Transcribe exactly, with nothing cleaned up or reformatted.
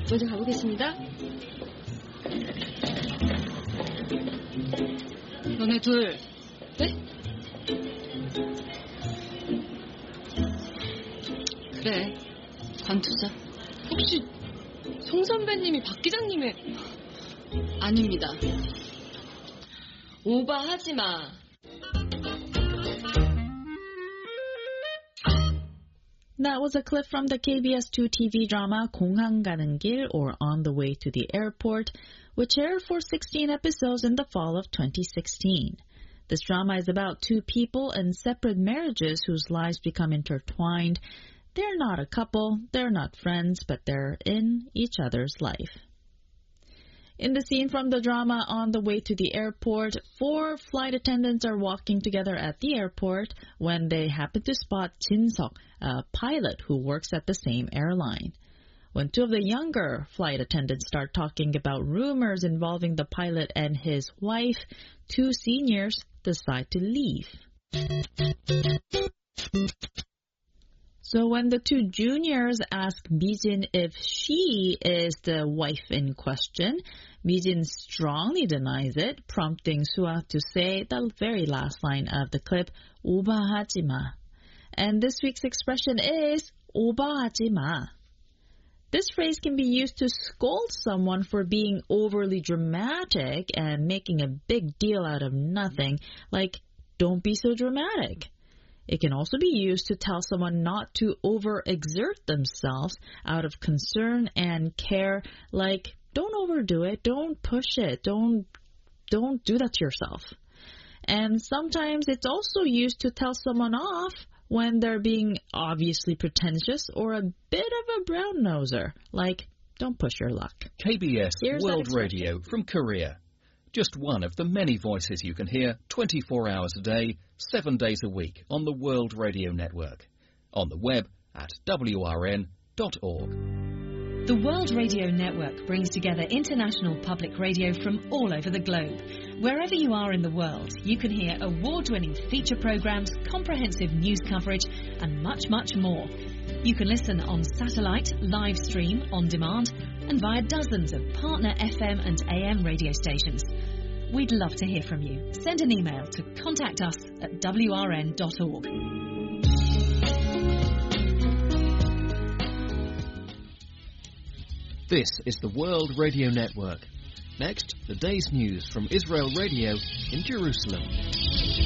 먼저 가보겠습니다. 너네 둘, 네? 그래, 관투자. 혹시 송 선배님이 박 기자님의... 아닙니다. 오바하지 마. That was a clip from the K B S two T V drama 공항 가는 길 or On the Way to the Airport, which aired for sixteen episodes in the fall of twenty sixteen. This drama is about two people in separate marriages whose lives become intertwined. They're not a couple, they're not friends, but they're in each other's life. In the scene from the drama On the Way to the Airport, four flight attendants are walking together at the airport when they happen to spot Jin-seok, a pilot who works at the same airline. When two of the younger flight attendants start talking about rumors involving the pilot and his wife, two seniors decide to leave. So when the two juniors ask Mi-jin if she is the wife in question, Mi-jin strongly denies it, prompting Soo-ah to say the very last line of the clip, 오버하지 마. And this week's expression is 오버하지 마. This phrase can be used to scold someone for being overly dramatic and making a big deal out of nothing, like, don't be so dramatic. It can also be used to tell someone not to overexert themselves out of concern and care, like, don't overdo it, don't push it, don't, don't do that to yourself. And sometimes it's also used to tell someone off when they're being obviously pretentious or a bit of a brown-noser, like, don't push your luck. K B S Here's World Radio from Korea. Just one of the many voices you can hear twenty-four hours a day, seven days a week on the World Radio Network. On the web at w r n dot org. The World Radio Network brings together international public radio from all over the globe. Wherever you are in the world, you can hear award-winning feature programs, comprehensive news coverage, and much, much more. You can listen on satellite, live stream, on demand, and via dozens of partner F M and A M radio stations. We'd love to hear from you. Send an email to contact us at w r n dot org. This is the World Radio Network. Next, the day's news from Israel Radio in Jerusalem.